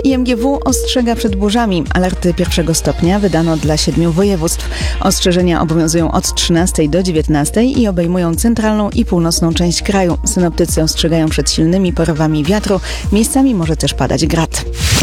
IMGW ostrzega przed burzami. Alerty 1. stopnia wydano dla 7 województw. Ostrzeżenia obowiązują od 13 do 19 i obejmują centralną i północną część kraju. Synoptycy ostrzegają przed silnymi porywami wiatru. Miejscami może też padać grad.